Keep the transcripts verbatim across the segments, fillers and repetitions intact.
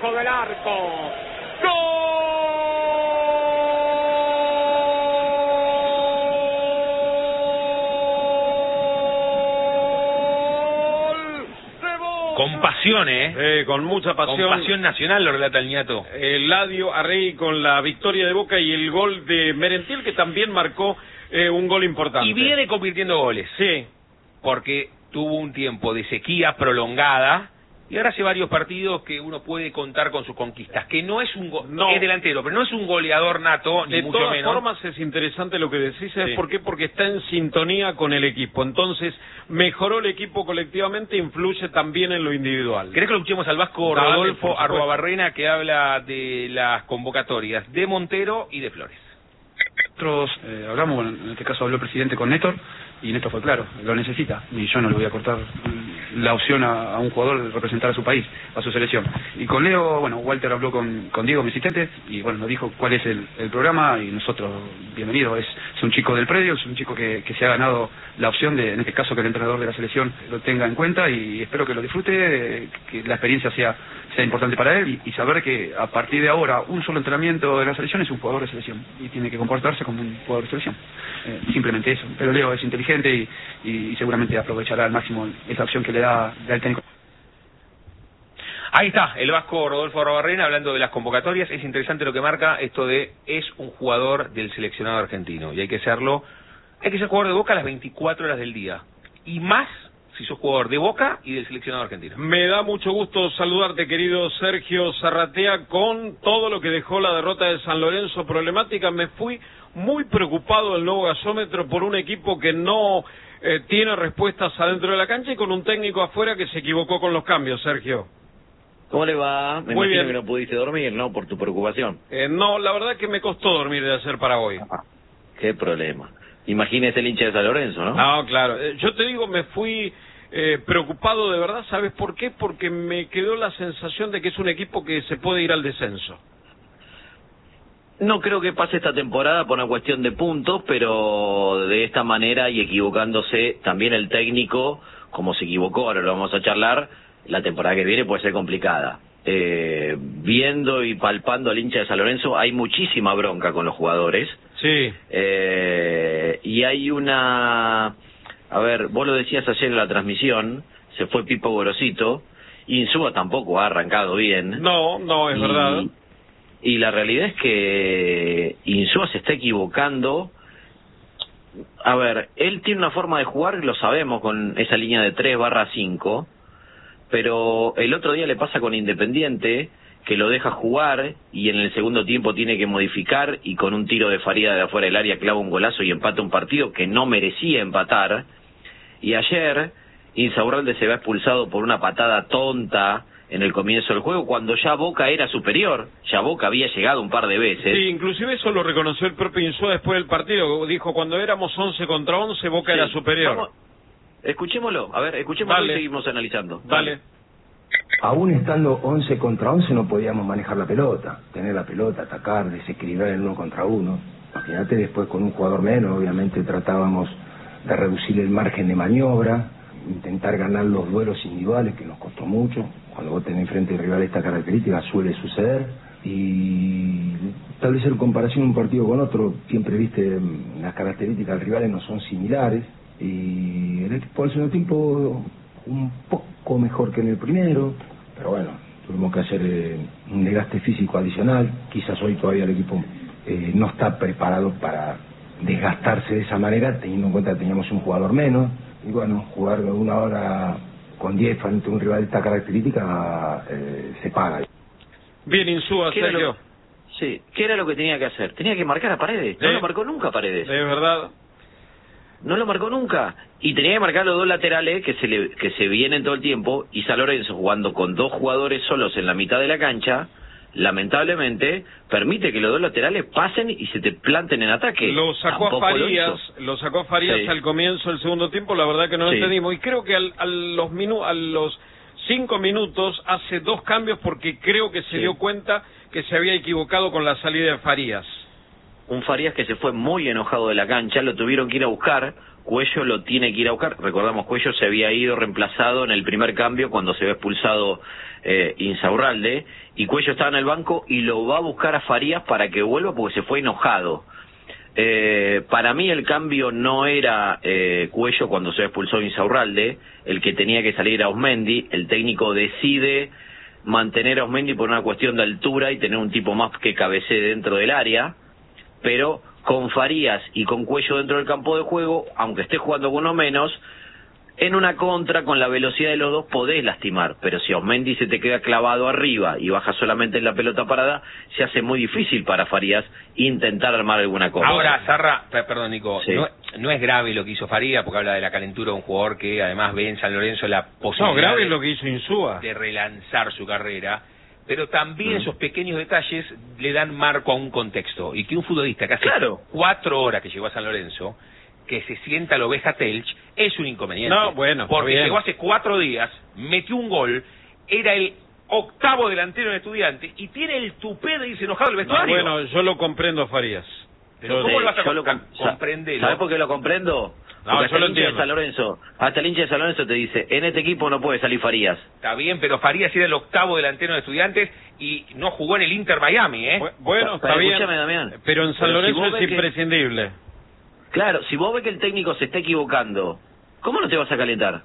debajo del arco. Con pasión, ¿eh? eh con mucha pasión. Con pasión nacional lo relata el ñato. Eladio Arregui con la victoria de Boca y el gol de Merentiel, que también marcó eh, un gol importante. Y viene convirtiendo goles. Sí. Porque tuvo un tiempo de sequía prolongada y ahora hace varios partidos que uno puede contar con sus conquistas. Que no es un go no. es delantero, pero no es un goleador nato, ni de mucho todas menos. formas es interesante lo que decís, ¿sabes sí. por qué? Porque está en sintonía con el equipo. Entonces, mejoró el equipo colectivamente, influye también en lo individual. ¿Querés que lo escuchemos al vasco Dale, Rodolfo Arruabarrena, que habla de las convocatorias de Montero y de Flores? Nosotros eh, hablamos, bueno, en este caso habló el presidente con Néstor, y Néstor fue claro, lo necesita, y yo no le voy a cortar la opción a, a un jugador de representar a su país, a su selección. Y con Leo, bueno, Walter habló con, con Diego, mi asistente, y bueno, nos dijo cuál es el, el programa, y nosotros, bienvenido, es, es un chico del predio, es un chico que, que se ha ganado la opción de, en este caso, que el entrenador de la selección lo tenga en cuenta, y espero que lo disfrute, que la experiencia sea, sea importante para él, y, y saber que a partir de ahora, un solo entrenamiento de la selección es un jugador de selección, y tiene que comportarse como un jugador de selección. Eh, simplemente eso. Pero Leo es inteligente y, y, y seguramente aprovechará al máximo esa opción que le da, le da el técnico. Ahí está, el vasco Rodolfo Arruabarrena hablando de las convocatorias. Es interesante lo que marca esto de es un jugador del seleccionado argentino y hay que serlo, hay que ser jugador de Boca las veinticuatro horas del día y más si sos jugador de Boca y del seleccionado argentino. Me da mucho gusto saludarte, querido Sergio Zarratea, con todo lo que dejó la derrota de San Lorenzo problemática. Me fui muy preocupado del nuevo gasómetro por un equipo que no eh, tiene respuestas adentro de la cancha y con un técnico afuera que se equivocó con los cambios, Sergio. ¿Cómo le va? Me Muy imagino bien. que no pudiste dormir, ¿no? Por tu preocupación. Eh, no, la verdad que me costó dormir de ayer para hoy. Ah, qué problema. Imagínese el hincha de San Lorenzo, ¿no? No, claro. Eh, yo te digo, me fui eh, preocupado de verdad. ¿Sabes por qué? Porque me quedó la sensación de que es un equipo que se puede ir al descenso. No creo que pase esta temporada por una cuestión de puntos, pero de esta manera y equivocándose también el técnico, como se equivocó, ahora lo vamos a charlar, la temporada que viene puede ser complicada. Eh, viendo y palpando al hincha de San Lorenzo, hay muchísima bronca con los jugadores. Sí. Eh, y hay una... A ver, vos lo decías ayer en la transmisión, se fue Pipo Gorosito, y Insúa tampoco ha arrancado bien. No, no, es y, verdad. Y la realidad es que Insúa se está equivocando. A ver, él tiene una forma de jugar, lo sabemos, con esa línea de tres barra cinco, pero el otro día le pasa con Independiente, que lo deja jugar y en el segundo tiempo tiene que modificar y con un tiro de Faría de afuera del área clava un golazo y empata un partido que no merecía empatar. Y ayer Insaurralde se va expulsado por una patada tonta en el comienzo del juego, cuando ya Boca era superior, ya Boca había llegado un par de veces. Sí, inclusive eso lo reconoció el propio Insúa después del partido, dijo, cuando éramos once contra once, Boca sí. era superior. Vamos, escuchémoslo, a ver, escuchémoslo Dale. y seguimos analizando. Dale. Aún estando once contra once no podíamos manejar la pelota, tener la pelota, atacar, desequilibrar el uno contra uno. Imagínate, después con un jugador menos, obviamente tratábamos de reducir el margen de maniobra, intentar ganar los duelos individuales, que nos costó mucho. Cuando vos tenés enfrente de rival esta característica suele suceder. Y establecer comparación un partido con otro, siempre viste, las características del rivales no son similares. Y el equipo al segundo tiempo un poco mejor que en el primero, pero bueno, tuvimos que hacer eh, un desgaste físico adicional. Quizás hoy todavía el equipo eh, no está preparado para desgastarse de esa manera, teniendo en cuenta que teníamos un jugador menos. Y bueno, jugar una hora con diez frente a un rival de esta característica eh, se paga. Bien, Insúa, Sergio. Lo, sí, ¿qué era lo que tenía que hacer? Tenía que marcar a Paredes. No ¿Eh? lo marcó nunca Paredes. Es verdad. No lo marcó nunca. Y tenía que marcar los dos laterales que se le, que se vienen todo el tiempo. Y San Lorenzo, jugando con dos jugadores solos en la mitad de la cancha, lamentablemente permite que los dos laterales pasen y se te planten en ataque. Lo sacó Tampoco a Farías, lo, lo sacó a Farías sí. al comienzo del segundo tiempo, la verdad que no lo sí. entendimos. Y creo que al, a los minu a los cinco minutos hace dos cambios porque creo que se sí. dio cuenta que se había equivocado con la salida de Farías. un Farías que se fue muy enojado de la cancha, lo tuvieron que ir a buscar, Cuello lo tiene que ir a buscar, recordamos Cuello se había ido reemplazado en el primer cambio cuando se ve expulsado eh, Insaurralde, y Cuello estaba en el banco y lo va a buscar a Farías para que vuelva porque se fue enojado. Eh, para mí el cambio no era eh, Cuello cuando se expulsó Insaurralde, el que tenía que salir a Osmendi, el técnico decide mantener a Osmendi por una cuestión de altura y tener un tipo más que cabecee dentro del área, pero con Farías y con Cuello dentro del campo de juego, aunque esté jugando con uno menos, en una contra, con la velocidad de los dos, podés lastimar, pero si Osmendi se te queda clavado arriba y baja solamente en la pelota parada, se hace muy difícil para Farías intentar armar alguna cosa. Ahora, Zarra, perdón Nico, sí. no, no es grave lo que hizo Farías, porque habla de la calentura de un jugador que además ve en San Lorenzo la posibilidad no, grave de, es lo que hizo Insúa, de relanzar su carrera, pero también Mm. esos pequeños detalles le dan marco a un contexto, y que un futbolista que hace Claro. cuatro horas que llegó a San Lorenzo, que se sienta la oveja Telch, es un inconveniente. No, bueno, porque bien. llegó hace cuatro días, metió un gol, era el octavo delantero en Estudiantes, y tiene el tupé de irse enojado al no, vestuario. bueno, yo lo comprendo a Farías. Pero Yo- ¿cómo Sí, lo vas a yo lo com- com- comprenderlo? ¿Sabés por qué lo comprendo? No, Porque yo hasta lo el hincha de entiendo. San Lorenzo, hasta el hincha de San Lorenzo te dice, en este equipo no puede salir Farías. Está bien, pero Farías era el octavo delantero de Estudiantes y no jugó en el Inter Miami, ¿eh? Bu- Bueno, Pero está bien, escúchame, Damián. pero en San Pero si Lorenzo vos es ves que- imprescindible. Claro, si vos ves que el técnico se está equivocando, ¿cómo no te vas a calentar?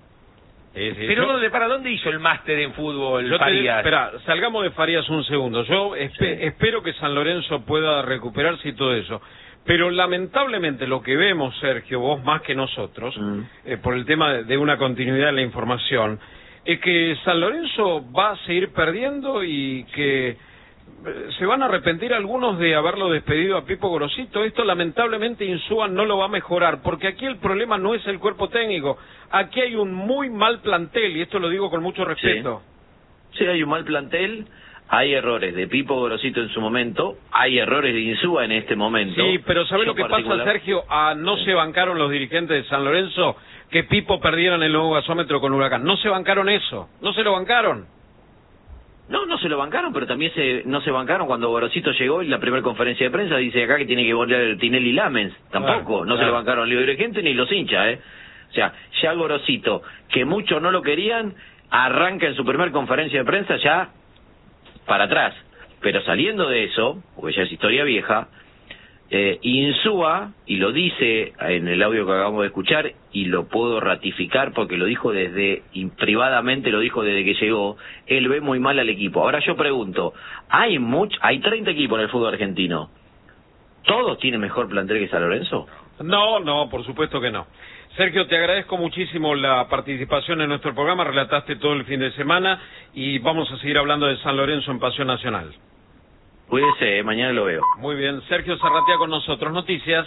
Sí, sí, Pero yo- ¿dónde, ¿para dónde hizo el máster en fútbol, Yo te, Farías? espera, salgamos de Farías un segundo. Yo espe- Sí. espero que San Lorenzo pueda recuperarse y todo eso. Pero lamentablemente lo que vemos, Sergio, vos más que nosotros, Mm. eh, por el tema de, de una continuidad en la información, es que San Lorenzo va a seguir perdiendo y que eh, se van a arrepentir algunos de haberlo despedido a Pipo Gorosito. Esto lamentablemente Insúa no lo va a mejorar, porque aquí el problema no es el cuerpo técnico. Aquí hay un muy mal plantel, y esto lo digo con mucho respeto. Sí, hay un mal plantel, hay errores de Pipo Gorosito en su momento, hay errores de Insúa en este momento. Sí, pero ¿sabés Yo lo que pasa, particular- Sergio? Ah, no Sí. se bancaron los dirigentes de San Lorenzo que Pipo perdiera en el nuevo gasómetro con Huracán. No se bancaron eso, no se lo bancaron. No, no se lo bancaron, pero también se, no se bancaron cuando Gorosito llegó y la primera conferencia de prensa dice acá que tiene que volver el Tinelli Lamens. Tampoco, Claro, no se claro. lo bancaron los dirigentes ni los hinchas, ¿eh? O sea, ya Gorosito, que muchos no lo querían, arranca en su primer conferencia de prensa ya para atrás. Pero saliendo de eso, porque ya es historia vieja, eh, Insúa, y lo dice en el audio que acabamos de escuchar, y lo puedo ratificar porque lo dijo desde, y privadamente lo dijo desde que llegó, él ve muy mal al equipo. Ahora yo pregunto, ¿hay much, hay treinta equipos en el fútbol argentino? ¿Todos tienen mejor plantel que San Lorenzo? No, no, por supuesto que no. Sergio, te agradezco muchísimo la participación en nuestro programa, relataste todo el fin de semana y vamos a seguir hablando de San Lorenzo en Pasión Nacional. Cuídese, eh, mañana lo veo. Muy bien, Sergio Zarratea con nosotros. Noticias.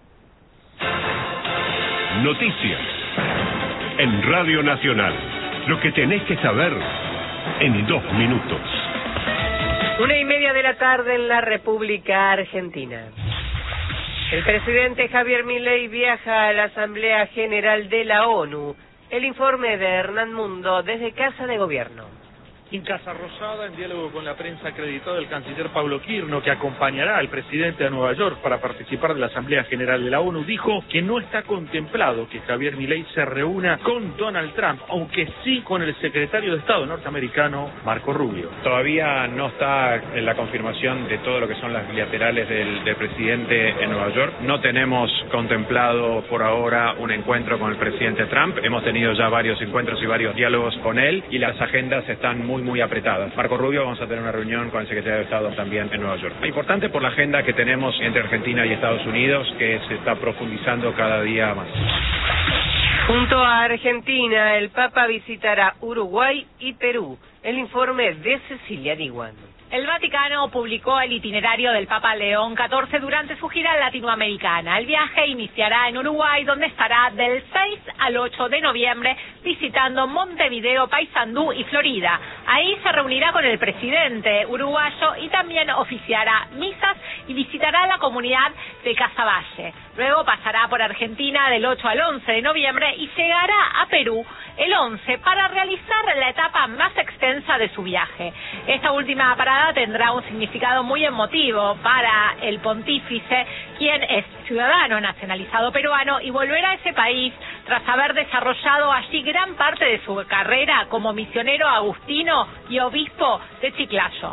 Noticias en Radio Nacional. Lo que tenés que saber en dos minutos. Una y media de la tarde en la República Argentina. El presidente Javier Milei viaja a la Asamblea General de la ONU. El informe de Hernán Mundo desde Casa de Gobierno. En Casa Rosada, en diálogo con la prensa, acreditó el canciller Pablo Quirno, que acompañará al presidente a Nueva York para participar de la Asamblea General de la ONU, dijo que no está contemplado que Javier Milei se reúna con Donald Trump, aunque sí con el secretario de Estado norteamericano, Marco Rubio. Todavía no está en la confirmación de todo lo que son las bilaterales del, del presidente en Nueva York. No tenemos contemplado por ahora un encuentro con el presidente Trump. Hemos tenido ya varios encuentros y varios diálogos con él y las agendas están muy muy apretadas. Marco Rubio, vamos a tener una reunión con el secretario de Estado también en Nueva York. Importante por la agenda que tenemos entre Argentina y Estados Unidos, que se está profundizando cada día más. Junto a Argentina, el Papa visitará Uruguay y Perú. El informe de Cecilia Diguan. El Vaticano publicó el itinerario del Papa León catorce durante su gira latinoamericana. El viaje iniciará en Uruguay, donde estará del seis al ocho de noviembre visitando Montevideo, Paysandú y Florida. Ahí se reunirá con el presidente uruguayo y también oficiará misas y visitará la comunidad de Casaballe. Luego pasará por Argentina del ocho al once de noviembre y llegará a Perú el once para realizar la etapa más extensa de su viaje. Esta última parada jornada tendrá un significado muy emotivo para el pontífice, quien es ciudadano nacionalizado peruano y volverá a ese país tras haber desarrollado allí gran parte de su carrera como misionero agustino y obispo de Chiclayo.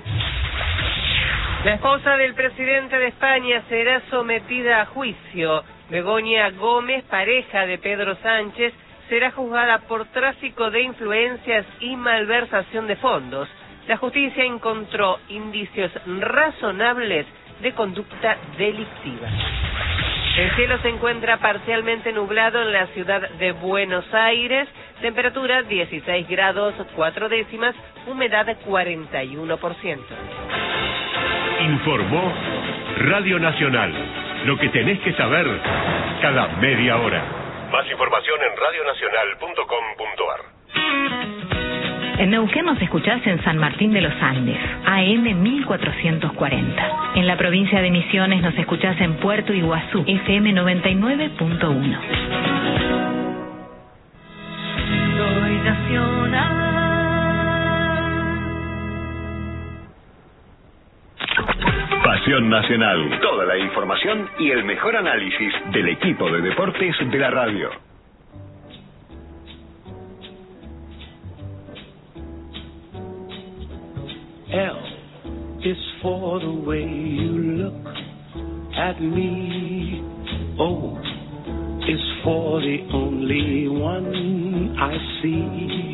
La esposa del presidente de España será sometida a juicio. Begoña Gómez, pareja de Pedro Sánchez, será juzgada por tráfico de influencias y malversación de fondos. La justicia encontró indicios razonables de conducta delictiva. El cielo se encuentra parcialmente nublado en la ciudad de Buenos Aires, temperatura dieciséis grados cuatro décimas, humedad cuarenta y uno por ciento. Informó Radio Nacional. Lo que tenés que saber cada media hora. Más información en radio nacional punto com punto ar. En Neuquén nos escuchás en San Martín de los Andes, A M mil cuatrocientos cuarenta. En la provincia de Misiones nos escuchás en Puerto Iguazú, F M noventa y nueve punto uno. Soy nacional. Pasión Nacional. Toda la información y el mejor análisis del equipo de deportes de la radio. L is for the way you look at me. O is for the only one I see.